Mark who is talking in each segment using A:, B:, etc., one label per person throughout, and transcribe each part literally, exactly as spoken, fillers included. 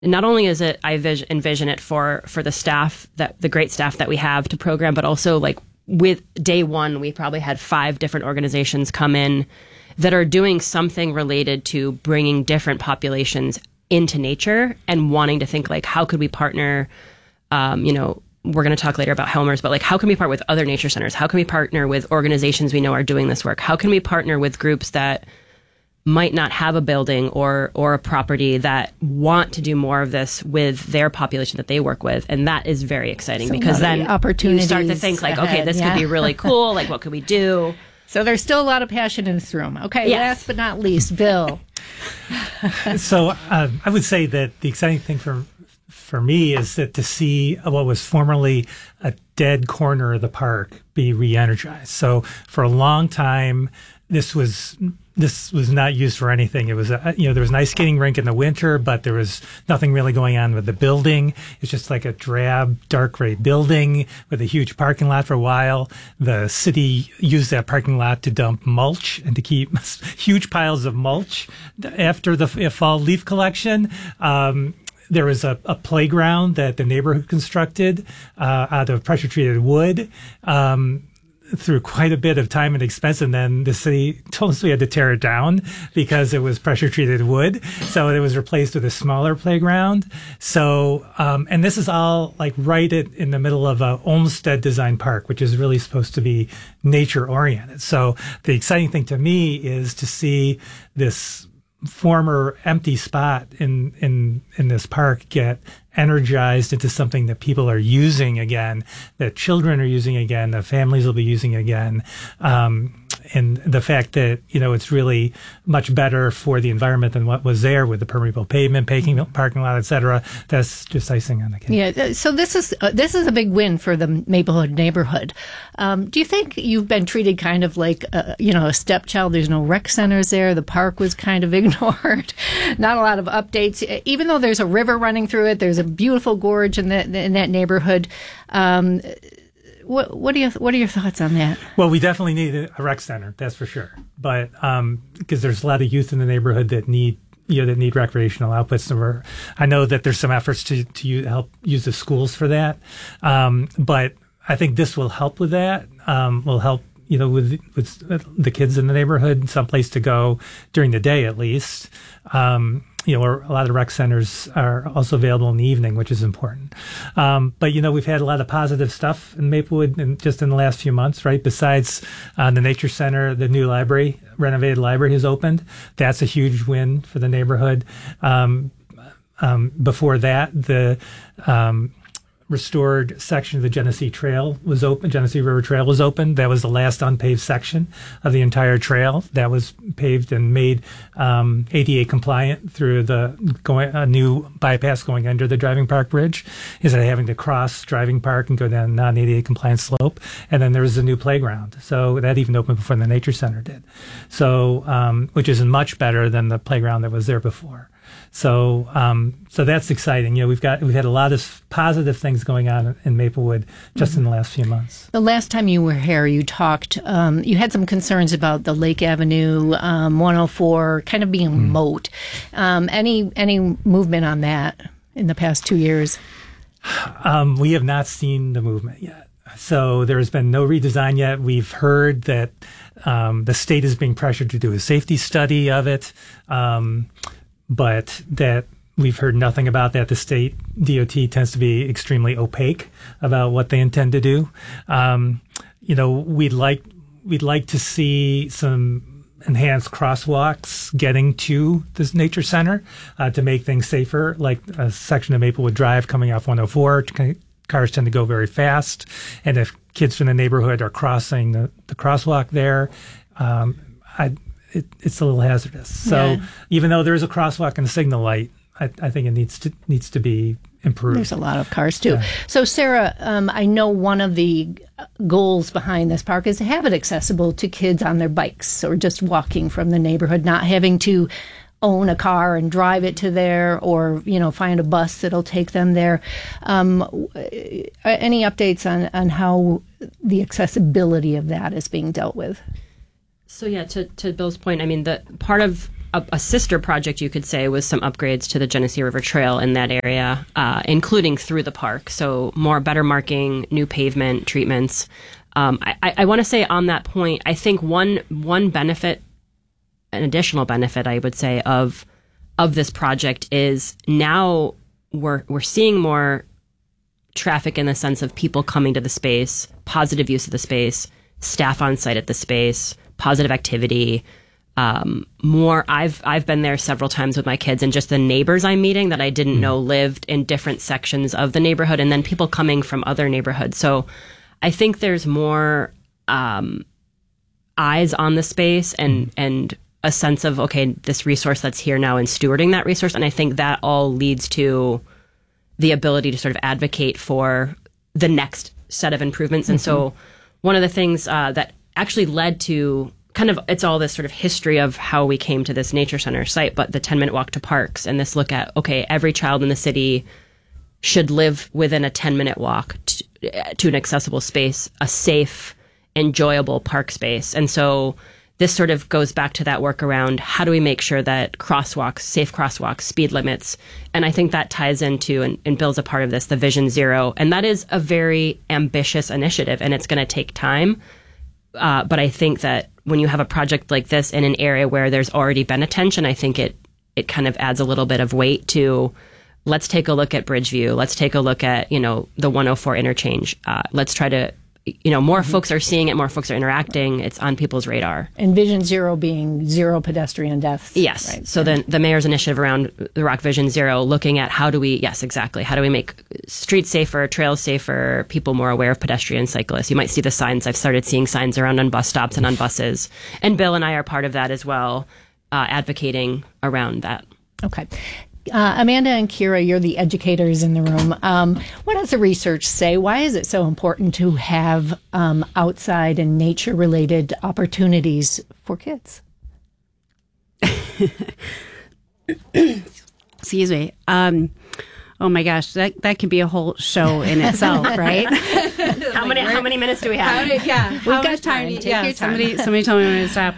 A: not only is it, I vis- envision it for, for the staff, that the great staff that we have to program, but also like with day one, we probably had five different organizations come in that are doing something related to bringing different populations into nature and wanting to think like, how could we partner, um, you know, we're going to talk later about Helmers, but like, how can we partner with other nature centers? How can we partner with organizations we know are doing this work? How can we partner with groups that might not have a building or or a property that want to do more of this with their population that they work with? And that is very exciting, so because then
B: opportunities
A: you start to think like,
B: ahead,
A: okay, this
B: yeah.
A: could be really cool. Like, what could we do?
B: So there's still a lot of passion in this room. Okay,
A: yes.
B: Last but not least, Bill.
C: So uh, I would say that the exciting thing for for me is that to see what was formerly a dead corner of the park be re-energized. So for a long time, this was this was not used for anything. It was, a, you know, there was an ice skating rink in the winter, but there was nothing really going on with the building. It's just like a drab, dark gray building with a huge parking lot for a while. The city used that parking lot to dump mulch and to keep huge piles of mulch after the fall leaf collection. Um, There was a, a playground that the neighborhood constructed uh, out of pressure-treated wood um, through quite a bit of time and expense, and then the city told us we had to tear it down because it was pressure-treated wood. So it was replaced with a smaller playground. So, um, and this is all like right at, in the middle of a Olmsted Design Park, which is really supposed to be nature-oriented. So the exciting thing to me is to see this former empty spot in, in, in this park get energized into something that people are using again, that children are using again, that families will be using again. Um, and the fact that, you know, it's really much better for the environment than what was there with the permeable pavement, parking, parking lot, et cetera. That's just icing on the cake.
B: Yeah. So this is uh, this is a big win for the Maplewood neighborhood. Um, do you think you've been treated kind of like, uh, you know, a stepchild? There's no rec centers there. The park was kind of ignored. Not a lot of updates. Even though there's a river running through it, there's a beautiful gorge in that in that neighborhood. Um, What what are your what are your thoughts on that?
C: Well, we definitely need a rec center, that's for sure. But um, because there's a lot of youth in the neighborhood that need you know that need recreational outputs, and we're, I know that there's some efforts to to use, help use the schools for that. Um, but I think this will help with that. Um, will help you know with with the kids in the neighborhood, some place to go during the day at least. Um, You know, or a lot of rec centers are also available in the evening, which is important. Um, but, you know, we've had a lot of positive stuff in Maplewood in, just in the last few months, right? Besides uh, the Nature Center, the new library, renovated library has opened. That's a huge win for the neighborhood. Um, um, before that, the um, restored section of the Genesee Trail was open. Genesee River Trail was open. That was the last unpaved section of the entire trail. That was paved and made um, A D A compliant through the going a new bypass going under the Driving Park Bridge, instead of having to cross Driving Park and go down a non-A D A compliant slope. And then there was a new playground. So that even opened before the Nature Center did. So, um, which is much better than the playground that was there before. So, um, so that's exciting. You know, we've got we've had a lot of positive things going on in Maplewood just mm-hmm. in the last few months.
B: The last time you were here, you talked. Um, you had some concerns about the Lake Avenue um, one oh four kind of being a mm. moat. Um, any any movement on that in the past two years?
C: Um, we have not seen the movement yet. So there has been no redesign yet. We've heard that um, the state is being pressured to do a safety study of it. Um, But that we've heard nothing about that. The state D O T tends to be extremely opaque about what they intend to do. Um, you know, we'd like we'd like to see some enhanced crosswalks getting to this nature center uh, to make things safer, like a section of Maplewood Drive coming off one oh four. Cars tend to go very fast, and if kids from the neighborhood are crossing the, the crosswalk there, um, I. It, it's a little hazardous. So yeah. even though there is a crosswalk and a signal light, I, I think it needs to needs to be improved.
B: There's a lot of cars too.
C: Yeah.
B: So Sarah, um, I know one of the goals behind this park is to have it accessible to kids on their bikes or just walking from the neighborhood, not having to own a car and drive it to there, or you know find a bus that'll take them there. Um, any updates on on how the accessibility of that is being dealt with?
A: So yeah, to, to Bill's point, I mean, the part of a, a sister project, you could say, was some upgrades to the Genesee River Trail in that area, uh, including through the park. So more better marking, new pavement treatments. Um, I, I want to say on that point, I think one one benefit, an additional benefit, I would say, of of this project is now we're we're seeing more traffic in the sense of people coming to the space, positive use of the space, staff on site at the space, positive activity. Um, more, I've I've been there several times with my kids, and just the neighbors I'm meeting that I didn't know lived in different sections of the neighborhood, and then people coming from other neighborhoods. So I think there's more um, eyes on the space and and a sense of, okay, this resource that's here now and stewarding that resource. And I think that all leads to the ability to sort of advocate for the next set of improvements. And mm-hmm. so one of the things uh, that actually led to kind of, it's all this sort of history of how we came to this nature center site, but the ten minute walk to parks and this look at, okay, every child in the city should live within a ten minute walk to, to an accessible space, a safe, enjoyable park space. And so this sort of goes back to that work around how do we make sure that crosswalks, safe crosswalks, speed limits, and I think that ties into and, and builds a part of this, the Vision Zero. And that is a very ambitious initiative, and it's going to take time. Uh, but I think that when you have a project like this in an area where there's already been attention, I think it it kind of adds a little bit of weight to, let's take a look at Bridgeview. Let's take a look at, you know, the one oh four interchange. Uh, let's try to, you know, more mm-hmm. folks are seeing it, more folks are interacting. It's on people's radar.
B: And Vision Zero being zero pedestrian deaths.
A: Yes. Right? So yeah. the, the mayor's initiative around the Rock Vision Zero, looking at how do we, yes, exactly. How do we make streets safer, trails safer, people more aware of pedestrians, cyclists? You might see the signs. I've started seeing signs around on bus stops and on buses. And Bill and I are part of that as well, uh, advocating around that.
B: Okay. Uh, Amanda and Kira, you're the educators in the room. Um, what does the research say? Why is it so important to have um, outside and nature-related opportunities for kids?
D: Excuse me. Um, oh my gosh, that that could be a whole show in itself, right?
A: how many how many minutes do we have?
D: How, yeah, we've got time. time.
B: Take
D: yeah,
B: your time.
D: somebody somebody told me when to stop.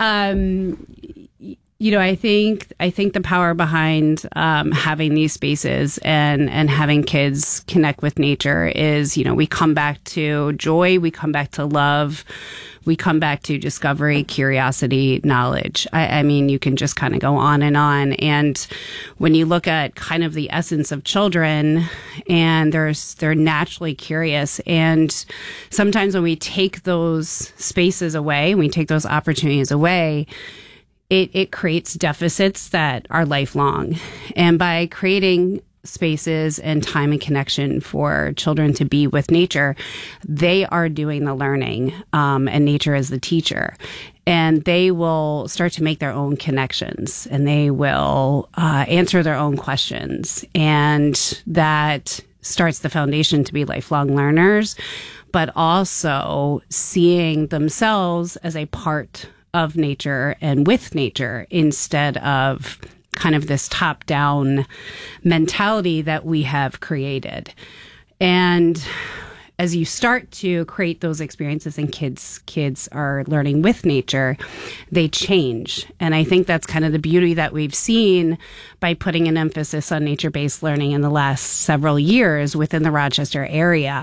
D: Um, You know, I think I think the power behind um, having these spaces and, and having kids connect with nature is, you know, we come back to joy, we come back to love, we come back to discovery, curiosity, knowledge. I, I mean, you can just kind of go on and on. And when you look at kind of the essence of children, and they're they're naturally curious, and sometimes when we take those spaces away, we take those opportunities away, It, it creates deficits that are lifelong. And by creating spaces and time and connection for children to be with nature, they are doing the learning, um, and nature is the teacher. And they will start to make their own connections, and they will uh, answer their own questions. And that starts the foundation to be lifelong learners, but also seeing themselves as a part of nature and with nature instead of kind of this top-down mentality that we have created. And as you start to create those experiences and kids kids are learning with nature, they change. And I think that's kind of the beauty that we've seen by putting an emphasis on nature-based learning in the last several years within the Rochester area,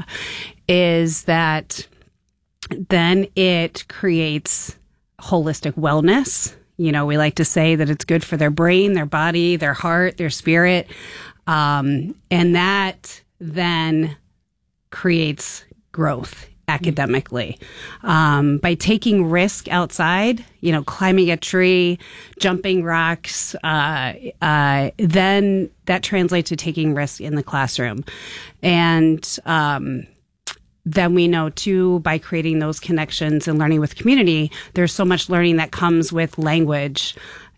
D: is that then it creates holistic wellness. You know, we like to say that it's good for their brain, their body, their heart, their spirit. Um, and that then creates growth academically. Um, by taking risk outside, you know, climbing a tree, jumping rocks, uh, uh, then that translates to taking risk in the classroom. And, um, then we know, too, by creating those connections and learning with community, there's so much learning that comes with language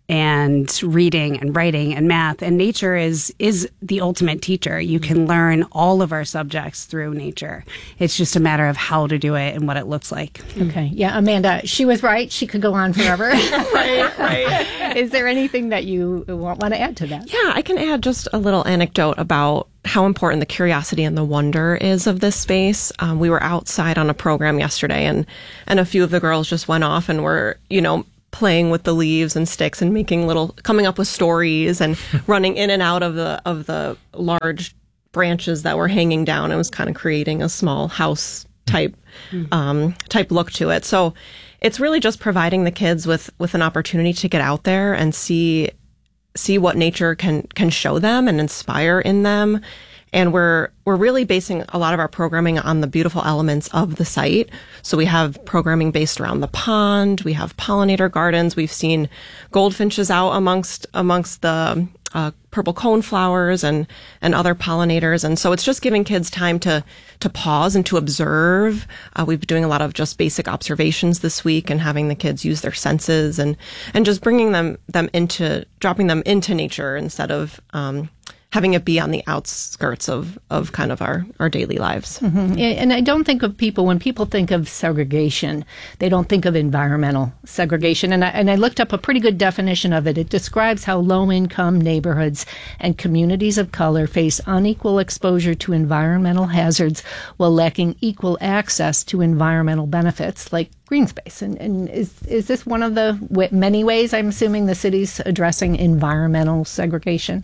D: and reading and writing and math. And nature is is the ultimate teacher. You can learn all of our subjects through nature. It's just a matter of how to do it and what it looks like.
B: Okay. Yeah, Amanda, she was right. She could go on forever.
E: Right, right.
B: Is there anything that you want, want to add to that?
E: Yeah, I can add just a little anecdote about how important the curiosity and the wonder is of this space. Um, we were outside on a program yesterday, and, and a few of the girls just went off and were, you know, playing with the leaves and sticks and making little, coming up with stories and running in and out of the of the large branches that were hanging down. It was kind of creating a small house type mm-hmm. um, type look to it. So it's really just providing the kids with with an opportunity to get out there and see see what nature can can show them and inspire in them. And we're we're really basing a lot of our programming on the beautiful elements of the site. So we have programming based around the pond. We have pollinator gardens. We've seen goldfinches out amongst amongst the uh, purple coneflowers and and other pollinators. And so it's just giving kids time to to pause and to observe. Uh, we've been doing a lot of just basic observations this week and having the kids use their senses and and just bringing them them into dropping them into nature instead of um, having it be on the outskirts of, of kind of our, our daily lives.
B: Mm-hmm. And I don't think of people, when people think of segregation, they don't think of environmental segregation. And I, and I looked up a pretty good definition of it. It describes how low-income neighborhoods and communities of color face unequal exposure to environmental hazards while lacking equal access to environmental benefits like green space. And, and is, is this one of the w- many ways, I'm assuming, the city's addressing environmental segregation?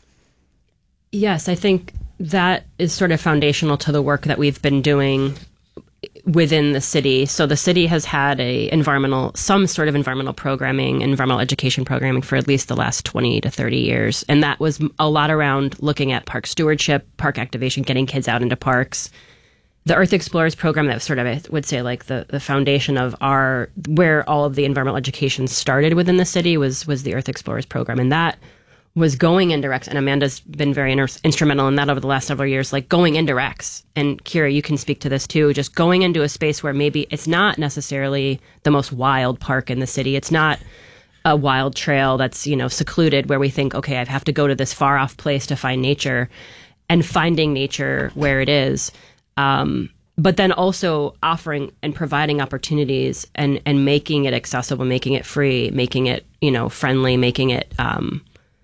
A: Yes, I think that is sort of foundational to the work that we've been doing within the city. So the city has had a environmental, some sort of environmental programming, environmental education programming for at least the last twenty to thirty years. And that was a lot around looking at park stewardship, park activation, getting kids out into parks. The Earth Explorers program, that was sort of, I would say, like the, the foundation of our, where all of the environmental education started within the city was, was the Earth Explorers program. And that was going into Rex, and Amanda's been very inter- instrumental in that over the last several years, like going into Rex. And Kira, you can speak to this too, just going into a space where maybe it's not necessarily the most wild park in the city. It's not a wild trail that's, you know, secluded where we think, okay, I have to go to this far off place to find nature, and finding nature where it is. Um, but then also offering and providing opportunities and, and making it accessible, making it free, making it, you know, friendly, making it, um,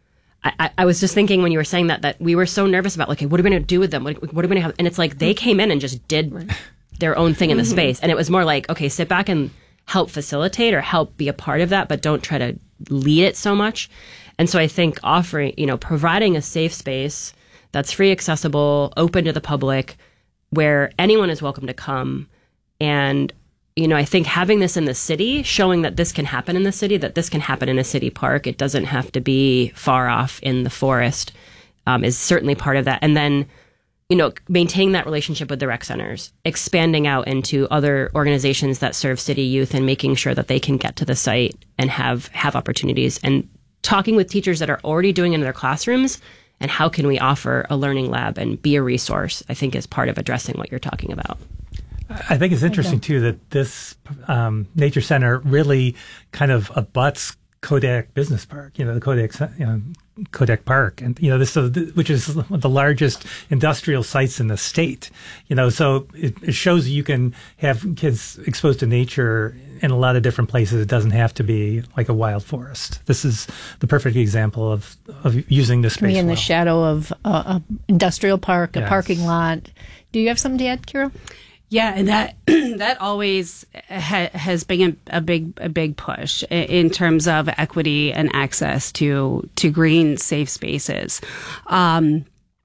A: I, I was just thinking when you were saying that, that we were so nervous about, like, okay, what are we going to do with them? What, what are we going to have? And it's like they came in and just did right. their own thing in the mm-hmm. space. And it was more like, okay, sit back and help facilitate or help be a part of that, but don't try to lead it so much. And so I think offering, you know, providing a safe space that's free, accessible, open to the public, where anyone is welcome to come. And you know, I think having this in the city, showing that this can happen in the city, that this can happen in a city park, it doesn't have to be far off in the forest, um, is certainly part of that. And then, you know, maintaining that relationship with the rec centers, expanding out into other organizations that serve city youth and making sure that they can get to the site and have, have opportunities, and talking with teachers that are already doing it in their classrooms, and how can we offer a learning lab and be a resource, I think is part of addressing what you're talking about.
C: I think it's interesting, too, that this um, nature center really kind of abuts Kodak Business Park, you know, the Kodak, you know, Kodak Park, and, you know, this, uh, which is one of the largest industrial sites in the state, you know, so it, it shows you can have kids exposed to nature in a lot of different places. It doesn't have to be like a wild forest. This is the perfect example of, of using this space
B: in
C: well.
B: the shadow of uh, an industrial park, a
C: yes.
B: parking lot. Do you have something to add, Kira?
D: Yeah, and that that always ha- has been a, a big a big push in, in terms of equity and access to to green, safe spaces. Um,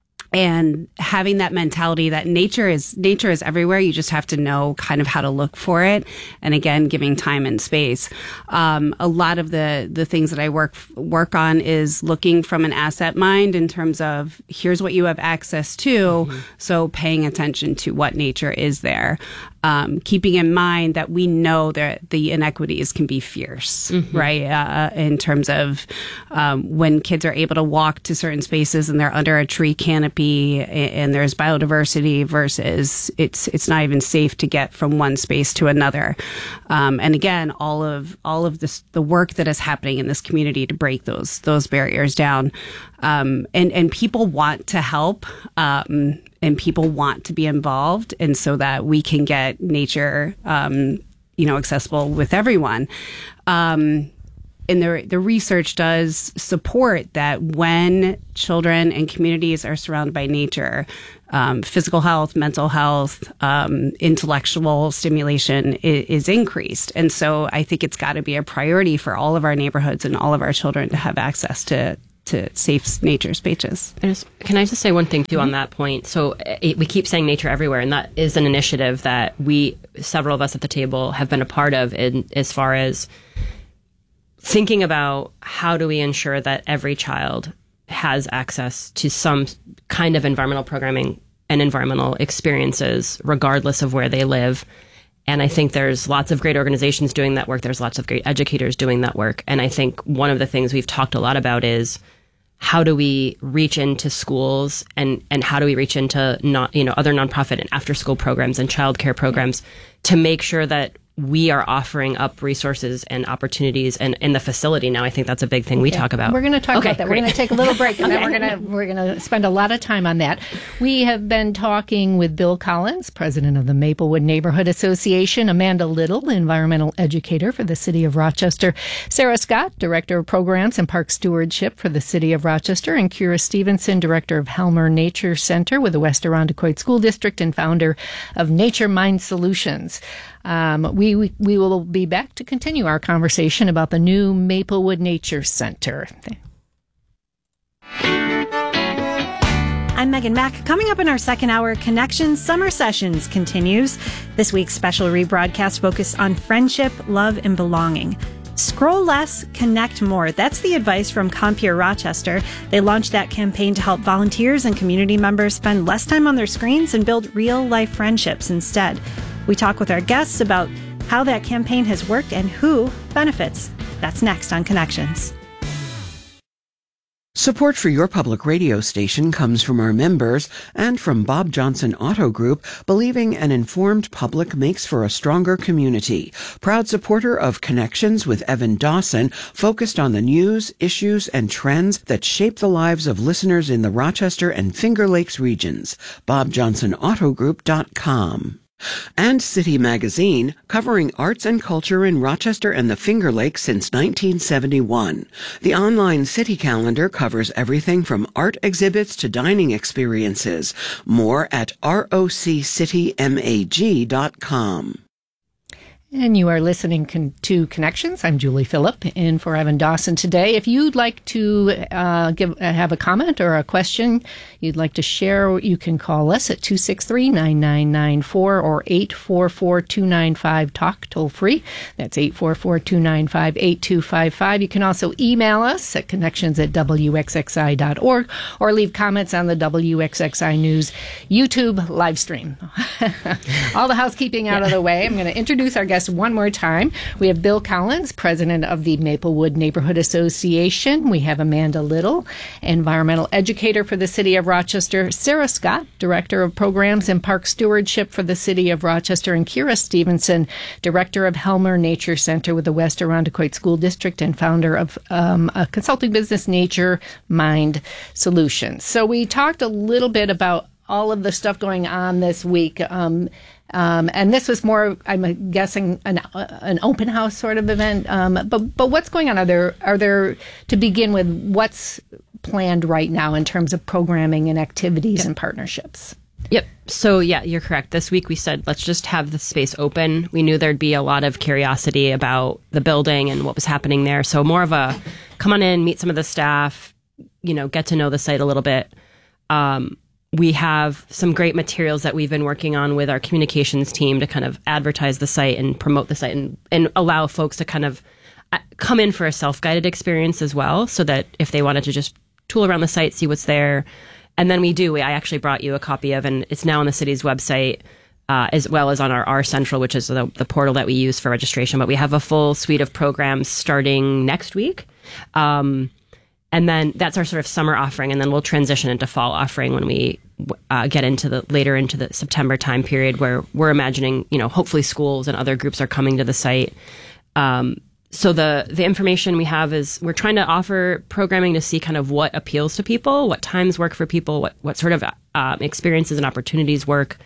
D: and having that mentality that nature is nature is everywhere. You just have to know kind of how to look for it. And again, giving time and space. Um, a lot of the, the things that I work work on is looking from an asset mind in terms of here's what you have access to. Mm-hmm. So paying attention to what nature is there. Um, keeping in mind that we know that the inequities can be fierce, mm-hmm. right? Uh, in terms of um, when kids are able to walk to certain spaces and they're under a tree canopy and, and there's biodiversity versus it's it's not even safe to get from one space to another. Um, and again, all of all of this the work that is happening in this community to break those those barriers down, um, and and people want to help. Um, And people want to be involved, and so that we can get nature, um, you know, accessible with everyone. Um, and the the research does support that when children and communities are surrounded by nature, um, physical health, mental health, um, intellectual stimulation is, is increased. And so I think it's got to be a priority for all of our neighborhoods and all of our children to have access to to safe nature spaces.
A: Can I just say one thing too on that point? So it, we keep saying nature everywhere, and that is an initiative that we, several of us at the table, have been a part of in as far as thinking about how do we ensure that every child has access to some kind of environmental programming and environmental experiences, regardless of where they live. And I think there's lots of great organizations doing that work. There's lots of great educators doing that work. And I think one of the things we've talked a lot about is how do we reach into schools and, and how do we reach into not, you know, other nonprofit and after school programs and childcare programs to make sure that we are offering up resources and opportunities and in the facility now. I think that's a big thing we
B: okay.
A: talk about.
B: We're going to talk
A: okay,
B: about that.
A: Great.
B: We're going to take a little break and then we're going to we're going to spend a lot of time on that. We have been talking with Bill Collins, president of the Maplewood Neighborhood Association, Amanda Little, environmental educator for the City of Rochester, Sarah Scott, director of programs and park stewardship for the City of Rochester, and Kira Stevenson, director of Helmer Nature Center with the West Irondequoit School District and founder of Nature Mind Solutions. Um, we, we we will be back to continue our conversation about the new Maplewood Nature Center.
F: I'm Megan Mack. Coming up in our second hour, Connections Summer Sessions continues. This week's special rebroadcast focused on friendship, love, and belonging. Scroll less, connect more. That's the advice from Compeer Rochester. They launched that campaign to help volunteers and community members spend less time on their screens and build real-life friendships instead. We talk with our guests about how that campaign has worked and who benefits. That's next on Connections.
G: Support for your public radio station comes from our members and from Bob Johnson Auto Group, believing an informed public makes for a stronger community. Proud supporter of Connections with Evan Dawson, focused on the news, issues, and trends that shape the lives of listeners in the Rochester and Finger Lakes regions. bob johnson auto group dot com. And City Magazine, covering arts and culture in Rochester and the Finger Lakes since nineteen seventy-one. The online city calendar covers everything from art exhibits to dining experiences. More at roc city mag dot com.
B: And you are listening con- to Connections. I'm Julie Phillip, in for Evan Dawson today. If you'd like to uh, give uh, have a comment or a question you'd like to share, you can call us at two six three, nine nine nine four or eight four four, two nine five, talk, toll free. That's eight four four, two nine five, eight two five five. You can also email us at connections at w x x i dot org or leave comments on the W X X I News YouTube live stream. All the housekeeping out yeah. of the way, I'm going to introduce our guest one more time. We have Bill Collins, president of the Maplewood Neighborhood Association. We have Amanda Little, environmental educator for the City of Rochester. Sarah Scott, director of programs and park stewardship for the City of Rochester. And Kira Stevenson, director of Helmer Nature Center with the West Irondequoit School District and founder of um, a consulting business, Nature Mind Solutions. So we talked a little bit about all of the stuff going on this week. Um, Um, and this was more, I'm guessing, an, uh, an open house sort of event. Um, but but what's going on? Are there are there to begin with? What's planned right now in terms of programming and activities yep. and partnerships?
A: Yep. So yeah, you're correct. This week we said let's just have the space open. We knew there'd be a lot of curiosity about the building and what was happening there. So more of a come on in, meet some of the staff, you know, get to know the site a little bit. Um, We have some great materials that we've been working on with our communications team to kind of advertise the site and promote the site and, and allow folks to kind of come in for a self-guided experience as well, so that if they wanted to just tool around the site, see what's there. And then we do. We, I actually brought you a copy of, and it's now on the city's website, uh, as well as on our R Central, which is the, the portal that we use for registration. But we have a full suite of programs starting next week. Um, And then that's our sort of summer offering, and then we'll transition into fall offering when we uh, get into the later into the September time period, where we're imagining, you know, hopefully schools and other groups are coming to the site. Um, so the the information we have is we're trying to offer programming to see kind of what appeals to people, what times work for people, what what sort of uh, experiences and opportunities work,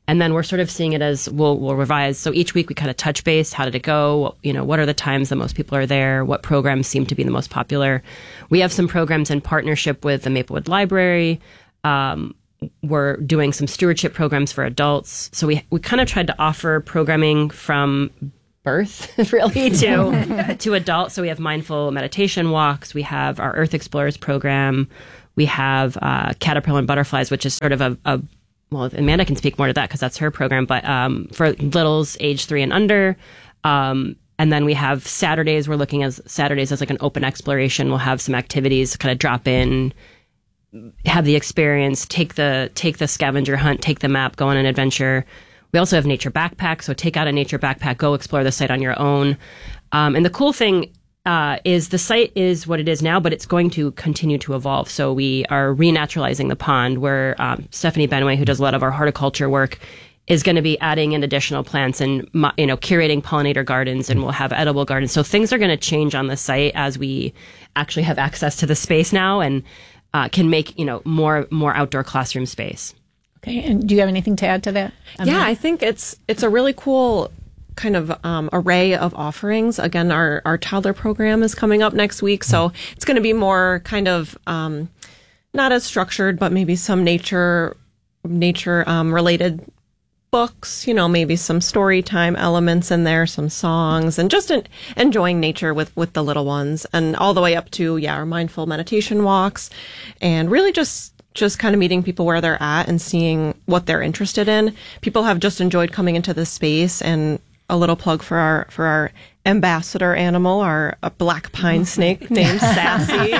A: And then we're sort of seeing it as we'll, we'll revise. So each week we kind of touch base. How did it go? You know, what are the times that most people are there? What programs seem to be the most popular? We have some programs in partnership with the Maplewood Library. Um, we're doing some stewardship programs for adults. So we, we kind of tried to offer programming from birth really to, to adults. So we have mindful meditation walks. We have our Earth Explorers program. We have uh, Caterpillar and Butterflies, which is sort of a, a well, Amanda can speak more to that because that's her program, but um, for littles age three and under. Um, and then we have Saturdays. We're looking at Saturdays as like an open exploration. We'll have some activities, kind of drop in, have the experience, take the take the scavenger hunt, take the map, go on an adventure. We also have nature backpack, so take out a nature backpack, go explore the site on your own. Um, and the cool thing uh, is the site is what it is now, but it's going to continue to evolve. So we are renaturalizing the pond, where um, Stephanie Benway, who does a lot of our horticulture work, is going to be adding in additional plants and, you know, curating pollinator gardens, and we'll have edible gardens. So things are going to change on the site as we actually have access to the space now and uh, can make, you know, more more outdoor classroom space.
B: Okay, and do you have anything to add to that?
E: Um, yeah, I think it's it's a really cool kind of um, array of offerings. Again, our, our toddler program is coming up next week, so it's going to be more kind of um, not as structured, but maybe some nature nature um, related books, you know, maybe some story time elements in there, some songs, and just en- enjoying nature with, with the little ones, and all the way up to, yeah, our mindful meditation walks, and really just just kind of meeting people where they're at and seeing what they're interested in. People have just enjoyed coming into this space, and a little plug for our for our ambassador animal, our a black pine snake named Sassy.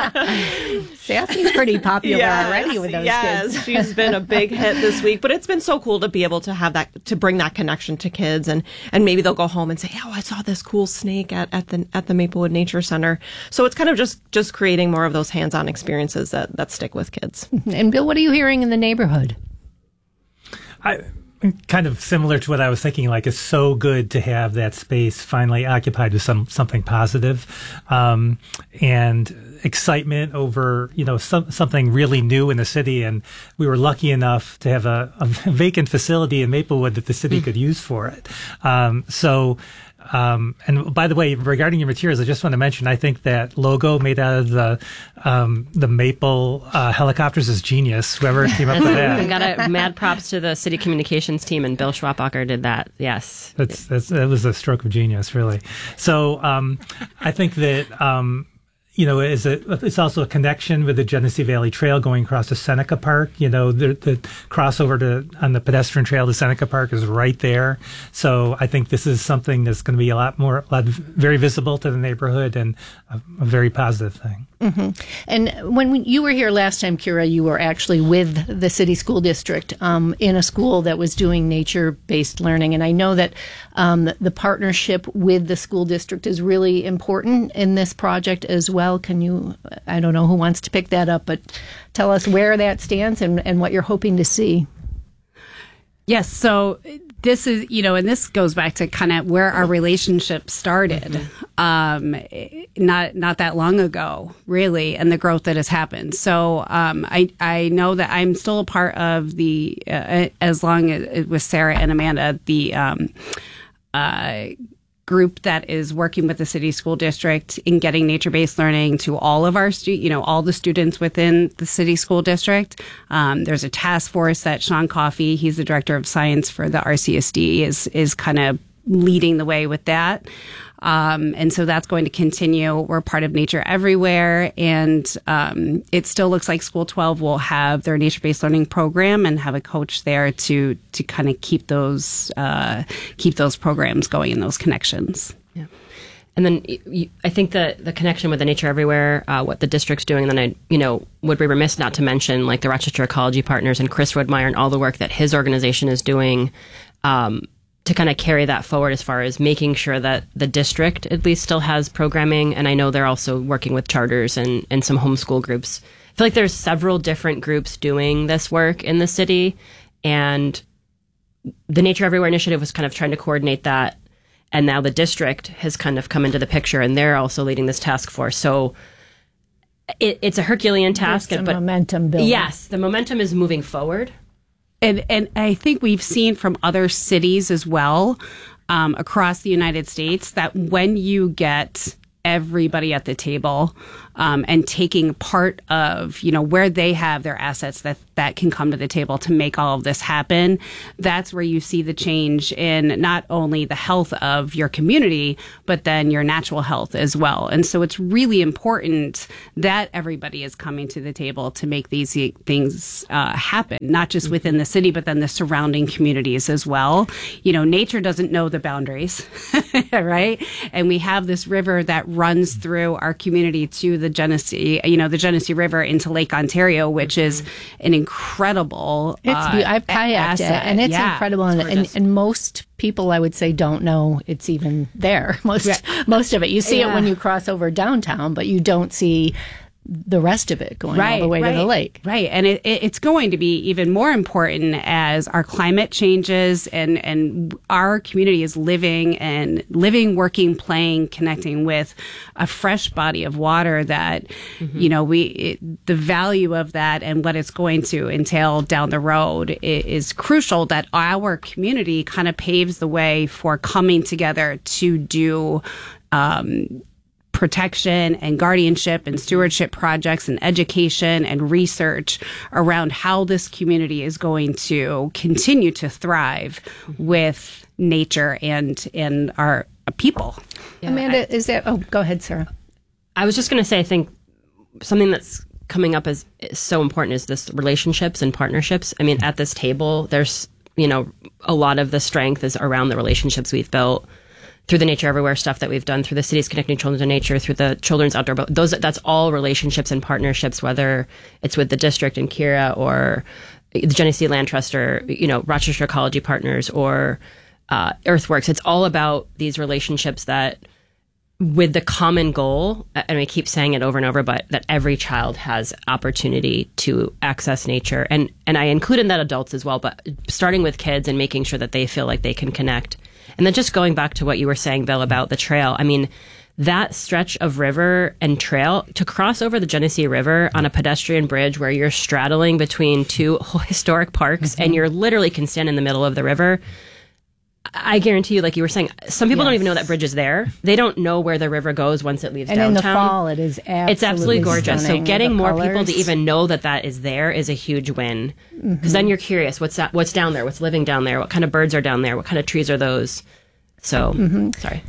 B: Sassy's pretty popular
E: yes,
B: already with those
E: yes,
B: kids.
E: She's been a big hit this week, but it's been so cool to be able to have that, to bring that connection to kids, and, and maybe they'll go home and say, oh, I saw this cool snake at, at the at the Maplewood Nature Center. So it's kind of just, just creating more of those hands-on experiences that, that stick with kids.
B: And Bill, what are you hearing in the neighborhood?
C: I kind of similar to what I was thinking, like it's so good to have that space finally occupied with some something positive, um, and excitement over, you know, some, something really new in the city. And we were lucky enough to have a, a vacant facility in Maplewood that the city mm. could use for it. Um, so, Um, and by the way, regarding your materials, I just want to mention, I think that logo made out of the um, the maple uh, helicopters is genius. Whoever came up with that.
A: We got a mad props to the city communications team, and Bill Schwabacher did that. Yes.
C: That's, that's, that was a stroke of genius, really. So um, I think that... Um, You know, is a, it's also a connection with the Genesee Valley Trail going across to Seneca Park. You know, the, the crossover to on the pedestrian trail to Seneca Park is right there. So I think this is something that's going to be a lot more, a lot very visible to the neighborhood, and a, a very positive thing.
B: Mm-hmm. And when we, you were here last time, Kira, you were actually with the city school district um, in a school that was doing nature-based learning. And I know that um, the partnership with the school district is really important in this project as well. Can you, I don't know who wants to pick that up, but tell us where that stands and, and what you're hoping to see.
D: Yes. So this is, you know, and this goes back to kind of where our relationship started, um, not not that long ago, really, and the growth that has happened. So um, I I know that I'm still a part of the, uh, as long as with Sarah and Amanda, the um, uh, group that is working with the city school district in getting nature-based learning to all of our stu- you know, all the students within the city school district. Um, there's a task force that Sean Coffey, he's the director of science for the R C S D, is is kind of leading the way with that. Um, and so that's going to continue. We're part of Nature Everywhere, and um, it still looks like School twelve will have their nature-based learning program and have a coach there to to kind of keep those uh, keep those programs going and those connections.
A: Yeah. And then you, I think the the connection with the Nature Everywhere, uh, what the district's doing, and then I, you know, would be remiss not to mention like the Rochester Ecology Partners and Chris Woodmeyer and all the work that his organization is doing, um, to kind of carry that forward as far as making sure that the district at least still has programming. And I know they're also working with charters and, and some homeschool groups. I feel like there's several different groups doing this work in the city, and the Nature Everywhere initiative was kind of trying to coordinate that. And now the district has kind of come into the picture, and they're also leading this task force. So it, it's a Herculean task.
B: There's some
A: but
B: momentum building.
A: Yes, the momentum is moving forward.
D: and and I think we've seen from other cities as well um, across the United States that when you get everybody at the table um, and taking part of, you know, where they have their assets that, that can come to the table to make all of this happen, that's where you see the change in not only the health of your community, but then your natural health as well. And so it's really important that everybody is coming to the table to make these things uh, happen, not just within the city, but then the surrounding communities as well. You know, nature doesn't know the boundaries, right? And we have this river that runs through our community to the Genesee, you know, the Genesee River into Lake Ontario, which mm-hmm. is an incredible
B: It's
D: uh,
B: be- I've kayaked
D: asset.
B: it, and it's
D: yeah,
B: incredible.
D: it's
B: And, and, and most people, I would say, don't know it's even there. Most right. most of it. You see yeah. it when you cross over downtown, but you don't see the rest of it going
D: right,
B: all the way
D: right,
B: to the lake.
D: Right. And it, it, it's going to be even more important as our climate changes and, and our community is living and living, working, playing, connecting with a fresh body of water that, mm-hmm. you know, we, it, the value of that and what it's going to entail down the road is, is crucial, that our community kind of paves the way for coming together to do, um, protection and guardianship and stewardship projects and education and research around how this community is going to continue to thrive with nature and and our people.
B: Yeah, Amanda, I, is that? Oh, go ahead, Sarah.
A: I was just going to say, I think something that's coming up as is so important is this relationships and partnerships. I mean, at this table, there's, you know, a lot of the strength is around the relationships we've built through the Nature Everywhere stuff that we've done, through the city's Connecting Children to Nature, through the Children's Outdoor Boat. Those, that's all relationships and partnerships, whether it's with the district and Kira or the Genesee Land Trust or, you know, Rochester Ecology Partners or uh, Earthworks. It's all about these relationships that, with the common goal, and we keep saying it over and over, but that every child has opportunity to access nature. And, and I include in that adults as well, but starting with kids and making sure that they feel like they can connect. And then just going back to what you were saying, Bill, about the trail. I mean, that stretch of river and trail, to cross over the Genesee River on a pedestrian bridge where you're straddling between two historic parks mm-hmm. and you're literally can stand in the middle of the river. I guarantee you, like you were saying, some people yes. don't even know that bridge is there. They don't know where the river goes once it leaves
B: and
A: downtown.
B: And in the fall, it is absolutely
A: It's absolutely gorgeous.
B: Stunning.
A: So getting more
B: colors.
A: people to even know that that is there is a huge win. Because mm-hmm. then you're curious, what's that? What's down there? What's living down there? What kind of birds are down there? What kind of trees are those? So, mm-hmm. sorry.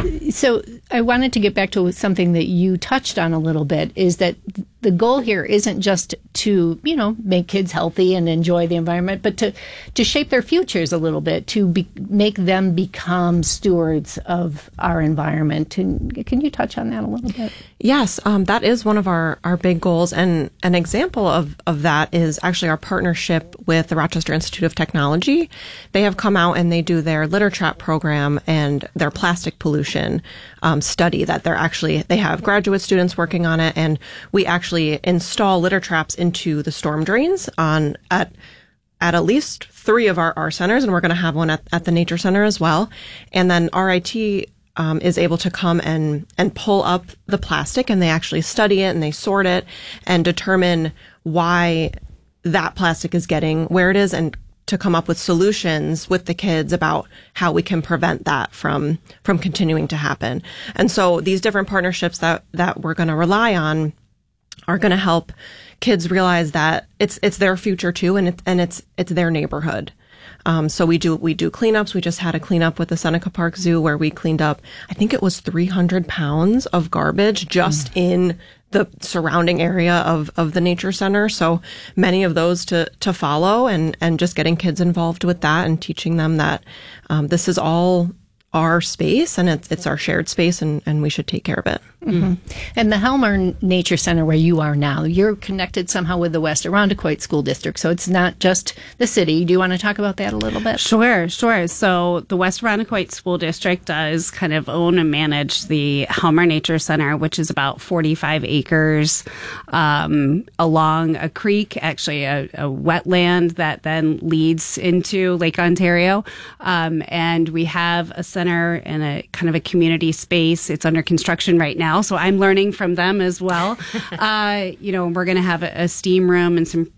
B: So I wanted to get back to something that you touched on a little bit, is that the goal here isn't just to, you know, make kids healthy and enjoy the environment, but to, to shape their futures a little bit, to be, make them become stewards of our environment. And can you touch on that a little bit?
E: Yes, um, that is one of our, our big goals. And an example of, of that is actually our partnership with the Rochester Institute of Technology. They have come out and they do their litter trap program and their plastic pollution um, study that they're actually, they have graduate students working on it. And we actually install litter traps into the storm drains on at at at least three of our, our centers, and we're going to have one at, at the Nature Center as well. And then R I T um, is able to come and, and pull up the plastic, and they actually study it and they sort it and determine why that plastic is getting where it is, and to come up with solutions with the kids about how we can prevent that from from continuing to happen. And so these different partnerships that that we're going to rely on are going to help kids realize that it's it's their future too, and it's and it's it's their neighborhood. Um, so we do we do cleanups. We just had a cleanup with the Seneca Park Zoo where we cleaned up, I think it was three hundred pounds of garbage just mm. in the surrounding area of, of the Nature Center. So many of those to to follow, and and just getting kids involved with that and teaching them that um, this is all our space and it's it's our shared space, and, and we should take care of it.
B: Mm-hmm. And the Helmer Nature Center, where you are now, you're connected somehow with the West Irondequoit School District, so it's not just the city. Do you want to talk about that a little bit?
D: Sure, sure. So the West Irondequoit School District does kind of own and manage the Helmer Nature Center, which is about forty-five acres um, along a creek, actually a, a wetland that then leads into Lake Ontario. Um, and we have a center and a kind of a community space. It's under construction right now, so I'm learning from them as well. uh, you know, we're going to have a, a steam room and some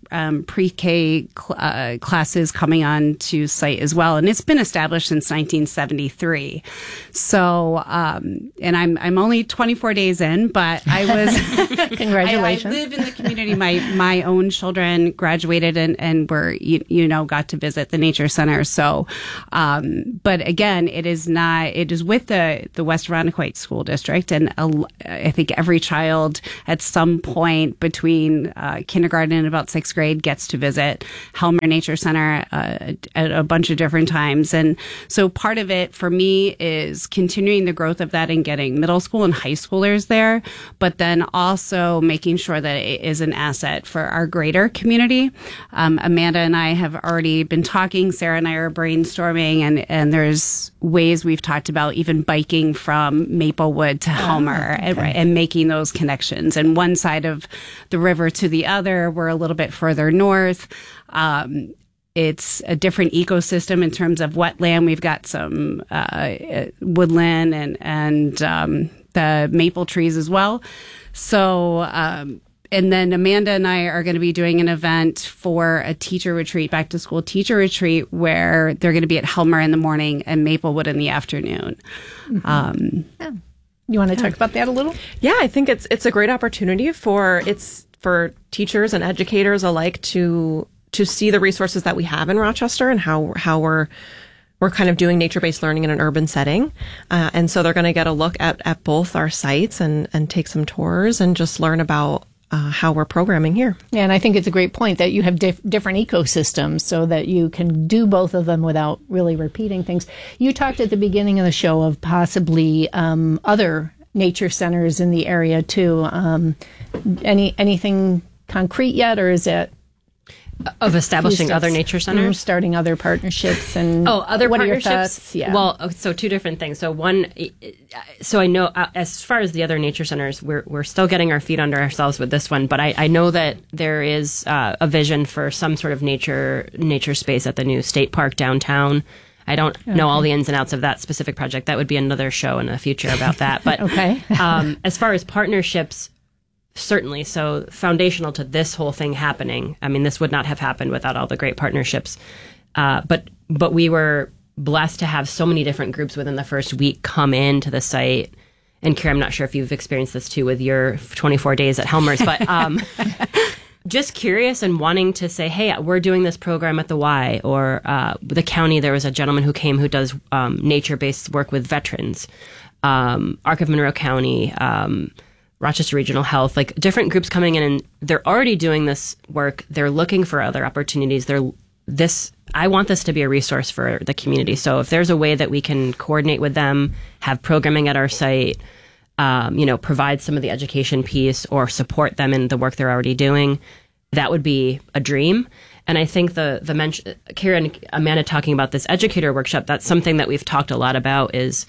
D: um, pre-K cl- uh, classes coming on to site as well. And it's been established since nineteen seventy-three. So, um, and I'm I'm only twenty-four days in, but I was
B: Congratulations.
D: I, I live in the community. My my own children graduated and, and were, you, you know, got to visit the nature center. So, um, but again, it is not, it is with the, the West Irondequoit School District. And a, I think every child at some point between uh, kindergarten and about sixth grade gets to visit Helmer Nature Center uh, at a bunch of different times. And so part of it for me is continuing the growth of that and getting middle school and high schoolers there, but then also making sure that it is an asset for our greater community. Um, Amanda and I have already been talking. Sarah and I are brainstorming, and, and there's ways we've talked about even biking from Maplewood to Helmer, oh, okay. and, and making those connections. And one side of the river to the other, we're a little bit further north. Um, It's a different ecosystem in terms of wetland. We've got some uh, woodland and and um, the maple trees as well. So, um, and then Amanda and I are going to be doing an event for a teacher retreat, back to school teacher retreat, where they're going to be at Helmer in the morning and Maplewood in the afternoon.
B: Mm-hmm.
D: Um,
B: yeah. You want to talk about that a little?
E: Yeah, I think it's it's a great opportunity for it's for teachers and educators alike to. to see the resources that we have in Rochester and how how we're we're kind of doing nature-based learning in an urban setting. Uh, and so they're going to get a look at, at both our sites and, and take some tours and just learn about uh, how we're programming here.
B: Yeah, and I think it's a great point that you have dif- different ecosystems so that you can do both of them without really repeating things. You talked at the beginning of the show of possibly um, other nature centers in the area too. Um, any anything concrete yet, or is it
A: of establishing other nature centers,
B: mm, starting other partnerships, and
A: oh, other
B: what
A: partnerships?
B: Are your thoughts? Yeah.
A: Well, so two different things. So one, so I know uh, as far as the other nature centers, we're we're still getting our feet under ourselves with this one, but I, I know that there is uh, a vision for some sort of nature nature space at the new state park downtown. I don't okay. know all the ins and outs of that specific project. That would be another show in the future about that. But
B: okay.
A: um, as far as partnerships. Certainly. So foundational to this whole thing happening. I mean, this would not have happened without all the great partnerships. Uh, but but we were blessed to have so many different groups within the first week come into the site. And Kira, I'm not sure if you've experienced this too with your twenty-four days at Helmer's, but um, just curious and wanting to say, hey, we're doing this program at the Y, or uh, the county. There was a gentleman who came who does um, nature-based work with veterans. Um, Arc of Monroe County, um, Rochester Regional Health, like different groups coming in, and they're already doing this work. They're looking for other opportunities. They're this. I want this to be a resource for the community. So if there's a way that we can coordinate with them, have programming at our site, um, you know, provide some of the education piece or support them in the work they're already doing, that would be a dream. And I think the the mention, Kira and Amanda talking about this educator workshop, that's something that we've talked a lot about. Is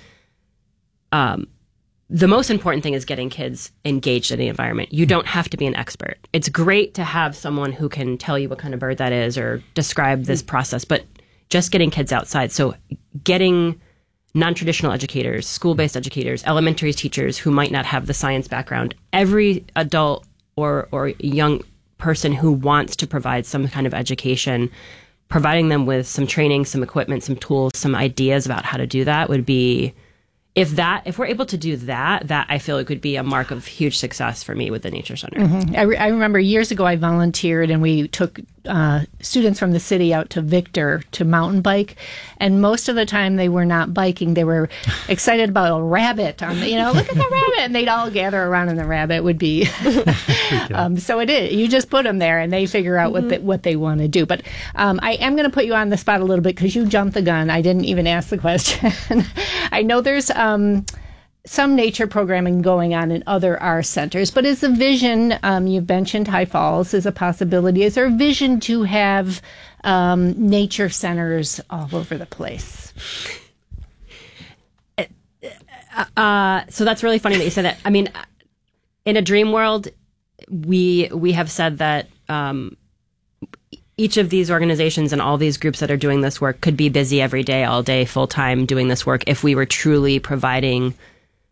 A: um. The most important thing is getting kids engaged in the environment. You don't have to be an expert. It's great to have someone who can tell you what kind of bird that is or describe this process, but just getting kids outside. So getting non-traditional educators, school-based educators, elementary teachers who might not have the science background, every adult or, or young person who wants to provide some kind of education, providing them with some training, some equipment, some tools, some ideas about how to do that would be... If that, if we're able to do that, that I feel like would be a mark of huge success for me with the Nature Center.
B: Mm-hmm. I, re- I remember years ago I volunteered, and we took uh, students from the city out to Victor to mountain bike, and most of the time they were not biking; they were excited about a rabbit. On the, you know, look at the rabbit, and they'd all gather around, and the rabbit would be. um, so it is. You just put them there, and they figure out mm-hmm. what the, what they want to do. But um, I am going to put you on the spot a little bit because you jumped the gun. I didn't even ask the question. I know there's. Um, some nature programming going on in other R S centers, but is the vision, um, you've mentioned High Falls as a possibility, is there a vision to have um, nature centers all over the place?
A: Uh, so that's really funny that you said that. I mean, in a dream world, we we have said that um, each of these organizations and all these groups that are doing this work could be busy every day, all day, full time doing this work if we were truly providing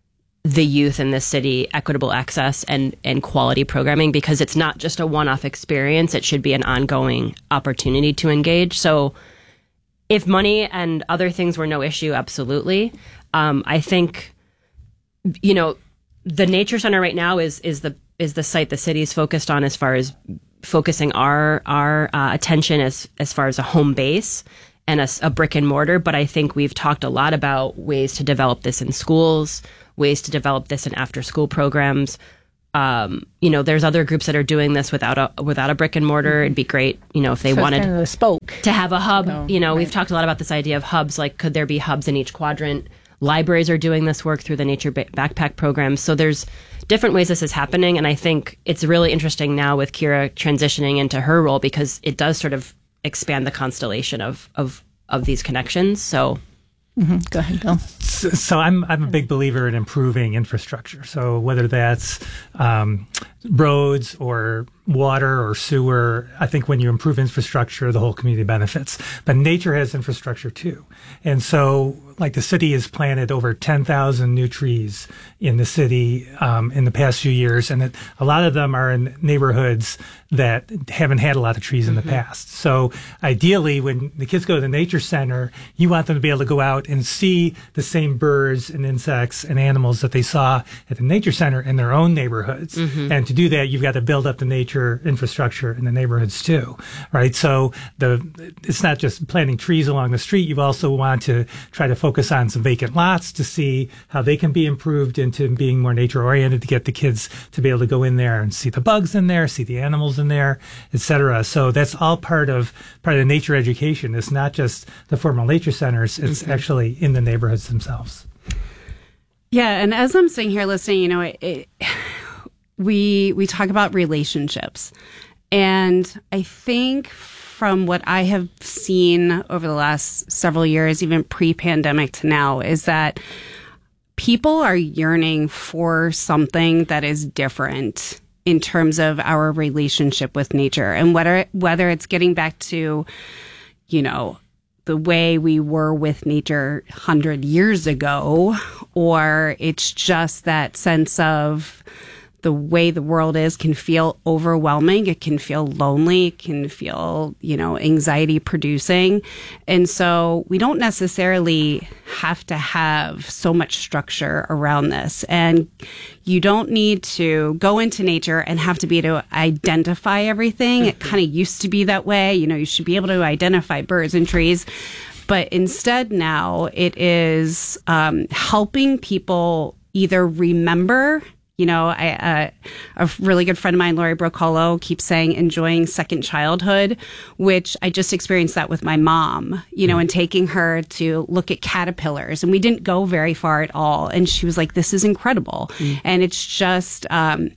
A: the youth in this city equitable access and, and quality programming, because it's not just a one-off experience. It should be an ongoing opportunity to engage. So if money and other things were no issue, absolutely. Um, I think, you know, the Nature Center right now is is the is the site the city is focused on as far as focusing our our uh, attention as as far as a home base and a, a brick and mortar. But I think we've talked a lot about ways to develop this in schools, ways to develop this in after school programs. Um, you know, there's other groups that are doing this without a without a brick and mortar. It'd be great, you know, if they
B: So it's
A: wanted
B: kind of a spoke.
A: to have a hub.
B: No,
A: you know,
B: right.
A: we've talked a lot about this idea of hubs. Like, could there be hubs in each quadrant? Libraries are doing this work through the Nature ba- Backpack program. So there's different ways this is happening. And I think it's really interesting now with Kira transitioning into her role, because it does sort of expand the constellation of, of, of these connections. So
B: Mm-hmm. Go ahead, Bill.
C: So, so I'm I'm a big believer in improving infrastructure. So whether that's um, roads or water or sewer, I think when you improve infrastructure, the whole community benefits. But nature has infrastructure too, and so like the city has planted over ten thousand new trees in the city um, in the past few years, and it, a lot of them are in neighborhoods that haven't had a lot of trees in mm-hmm. the past. So ideally, when the kids go to the nature center, you want them to be able to go out and see the same birds and insects and animals that they saw at the nature center in their own neighborhoods. Mm-hmm. And to do that, you've got to build up the nature infrastructure in the neighborhoods too, right? So the it's not just planting trees along the street. You also want to try to focus on some vacant lots to see how they can be improved into being more nature oriented, to get the kids to be able to go in there and see the bugs in there, see the animals in there, et cetera. So that's all part of part of the nature education. It's not just the formal nature centers. It's mm-hmm. actually in the neighborhoods themselves.
D: Yeah, and as I'm sitting here listening, you know, it, it, we we talk about relationships, and I think from what I have seen over the last several years, even pre-pandemic to now, is that people are yearning for something that is different in terms of our relationship with nature, and whether whether it's getting back to, you know, the way we were with nature one hundred years ago, or it's just that sense of the way the world is can feel overwhelming. It can feel lonely. It can feel, you know, anxiety producing. And so we don't necessarily have to have so much structure around this. And you don't need to go into nature and have to be able to identify everything. Mm-hmm. It kind of used to be that way. You know, you should be able to identify birds and trees. But instead now it is um, helping people either remember. You know, I, uh, a really good friend of mine, Lori Brocolo, keeps saying enjoying second childhood, which I just experienced that with my mom, you know, mm. and taking her to look at caterpillars. And we didn't go very far at all. And she was like, this is incredible. Mm. And it's just um,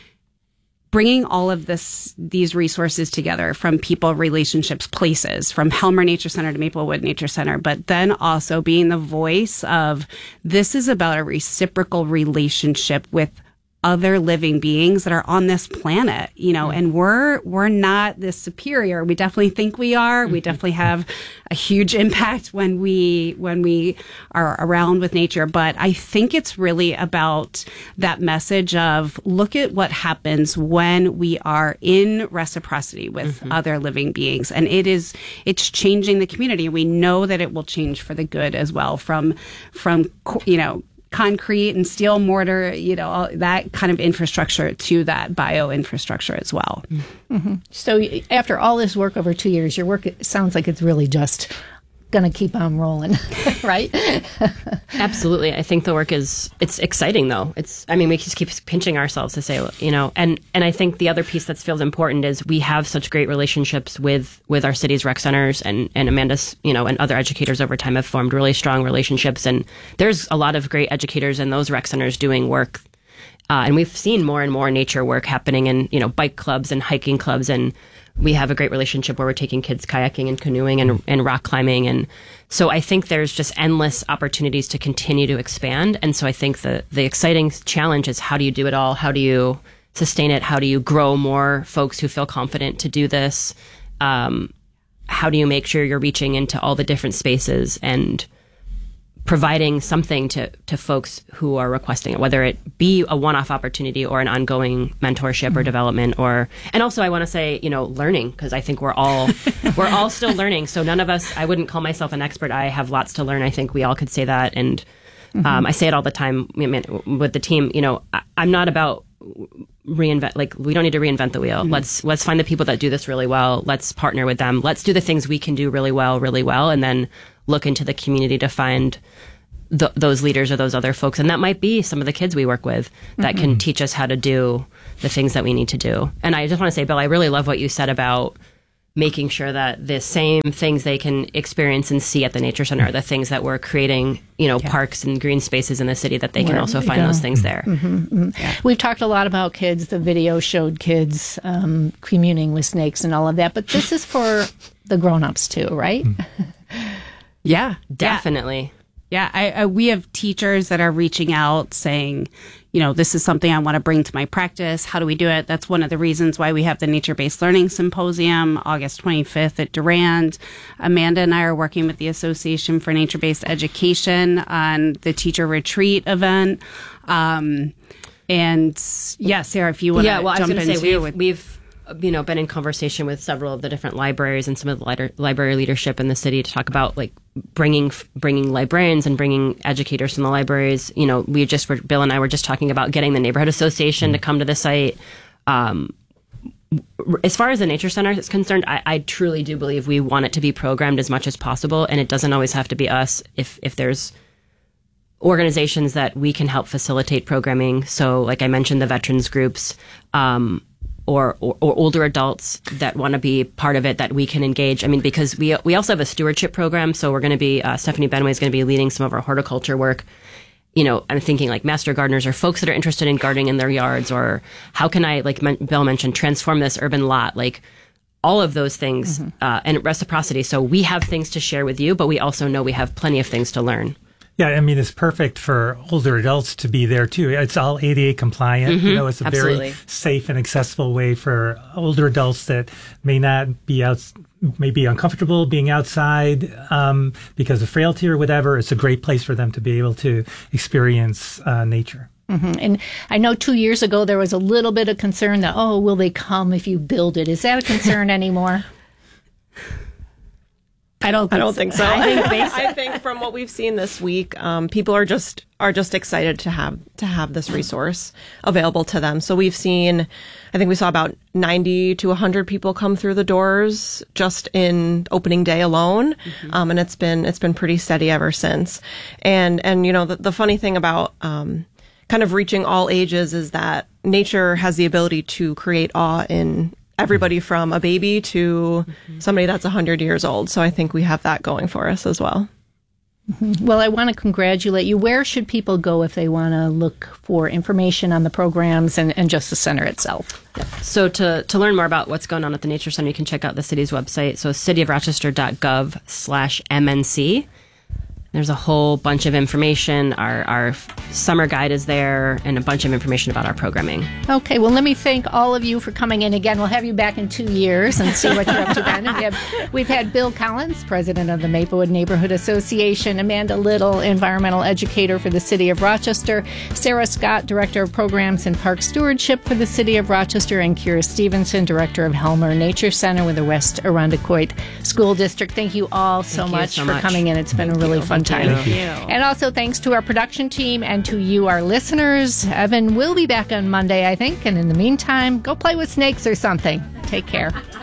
D: bringing all of this, these resources together from people, relationships, places, from Helmer Nature Center to Maplewood Nature Center, but then also being the voice of this is about a reciprocal relationship with other living beings that are on this planet, you know, and we're, we're not this superior. We definitely think we are. We definitely have a huge impact when we, when we are around with nature. But I think it's really about that message of look at what happens when we are in reciprocity with mm-hmm. other living beings. And it is, it's changing the community. We know that it will change for the good as well from, from, you know, concrete and steel mortar, you know, all that kind of infrastructure to that bio infrastructure as well.
B: Mm-hmm. So after all this work over two years, your work it sounds like it's really just going to keep on rolling, right?
A: Absolutely. I think the work is, it's exciting though. It's, I mean, we just keep pinching ourselves to say, you know, and, and I think the other piece that feels important is we have such great relationships with, with our city's rec centers, and, and Amanda's, you know, and other educators over time have formed really strong relationships. And there's a lot of great educators in those rec centers doing work. Uh, and we've seen more and more nature work happening in, you know, bike clubs and hiking clubs, and we have a great relationship where we're taking kids kayaking and canoeing and, and rock climbing. And so I think there's just endless opportunities to continue to expand. And so I think the, the exciting challenge is how do you do it all? How do you sustain it? How do you grow more folks who feel confident to do this? Um, how do you make sure you're reaching into all the different spaces and providing something to, to folks who are requesting it, whether it be a one-off opportunity or an ongoing mentorship mm-hmm. or development, or, and also I want to say, you know, learning, because I think we're all, we're all still learning. So none of us, I wouldn't call myself an expert. I have lots to learn. I think we all could say that. And mm-hmm. um, I say it all the time with the team, you know, I, I'm not about reinvent, like, we don't need to reinvent the wheel. Mm-hmm. Let's, let's find the people that do this really well. Let's partner with them. Let's do the things we can do really well, really well. And then look into the community to find th- those leaders or those other folks. And that might be some of the kids we work with that mm-hmm. can teach us how to do the things that we need to do. And I just want to say, Bill, I really love what you said about making sure that the same things they can experience and see at the Nature Center are the things that we're creating, you know, yeah. parks and green spaces in the city, that they Where can also find go. those things there.
B: Mm-hmm, mm-hmm. Yeah. We've talked a lot about kids. The video showed kids um, communing with snakes and all of that. But this is for the grown-ups too, right?
D: Yeah,
A: definitely.
D: Yeah, I, I, we have teachers that are reaching out saying, you know, this is something I want to bring to my practice. How do we do it? That's one of the reasons why we have the Nature-Based Learning Symposium, August twenty-fifth at Durand. Amanda and I are working with the Association for Nature-Based Education on the teacher retreat event. Um, and yeah, Sarah, if you want to
A: yeah, well,
D: jump
A: I was
D: in
A: say,
D: too.
A: We've, we've you know, been in conversation with several of the different libraries and some of the li- library leadership in the city to talk about, like, bringing bringing librarians and bringing educators from the libraries. You know, we just were, Bill and I were just talking about getting the neighborhood association to come to the site. Um, as far as the Nature Center is concerned, I, I truly do believe we want it to be programmed as much as possible, and it doesn't always have to be us. If if there's organizations that we can help facilitate programming, so like I mentioned, the veterans groups, um, Or, or, or older adults that want to be part of it, that we can engage. I mean, because we we also have a stewardship program, so we're going to be, uh, Stephanie Benway is going to be leading some of our horticulture work. You know, I'm thinking like master gardeners or folks that are interested in gardening in their yards, or how can I, like men- Bill mentioned, transform this urban lot, like all of those things, mm-hmm. uh, and reciprocity. So we have things to share with you, but we also know we have plenty of things to learn.
C: Yeah, I mean, it's perfect for older adults to be there, too. It's all A D A compliant. Mm-hmm, you know, it's a
A: absolutely.
C: very safe and accessible way for older adults that may not be out, may be uncomfortable being outside um, because of frailty or whatever. It's a great place for them to be able to experience uh, nature.
B: Mm-hmm. And I know two years ago there was a little bit of concern that, oh, will they come if you build it? Is that a concern anymore?
E: I don't. Think I don't so. think so. I think, I think from what we've seen this week, um, people are just are just excited to have to have this resource available to them. So we've seen, I think we saw about ninety to a hundred people come through the doors just in opening day alone, mm-hmm. um, and it's been it's been pretty steady ever since. And and you know the, the funny thing about um, kind of reaching all ages is that nature has the ability to create awe in everybody from a baby to mm-hmm. somebody that's one hundred years old. So I think we have that going for us as well.
B: Mm-hmm. Well, I want to congratulate you. Where should people go if they want to look for information on the programs and, and just the center itself?
A: Yep. So to, to learn more about what's going on at the Nature Center, you can check out the city's website. So cityofrochester.gov slash MNC. There's a whole bunch of information. Our our summer guide is there, and a bunch of information about our programming.
B: Okay, well, let me thank all of you for coming in again. We'll have you back in two years and see what you're up to then. And we have, we've had Bill Collins, president of the Maplewood Neighborhood Association, Amanda Little, environmental educator for the City of Rochester, Sarah Scott, director of programs and park stewardship for the City of Rochester, and Kira Stevenson, director of Helmer Nature Center with the West Arundecoit School District. Thank you all so
A: thank
B: much
A: so
B: for
A: much.
B: coming in. It's been thank a really you. fun time.
A: Thank you.
B: And also thanks to our production team and to you, our listeners. Evan will be back on Monday, I think. And in the meantime, go play with snakes or something. Take care.